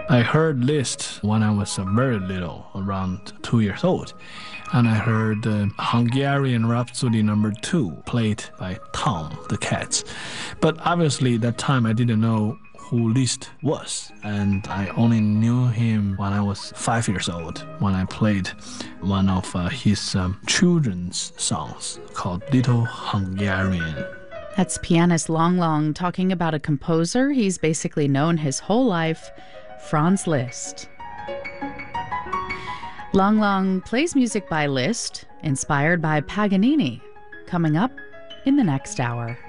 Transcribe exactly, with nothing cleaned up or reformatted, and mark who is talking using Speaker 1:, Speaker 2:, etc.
Speaker 1: I heard Liszt when I was uh, very little, around two years old. And I heard uh, Hungarian Rhapsody number two played by Tom the Cats. But obviously that time I didn't know who Liszt was, and I only knew him when I was five years old, when I played one of uh, his um, children's songs called Little Hungarian.
Speaker 2: That's pianist Long Long talking about a composer he's basically known his whole life, Franz Liszt. Long Long plays music by Liszt, inspired by Paganini, coming up in the next hour.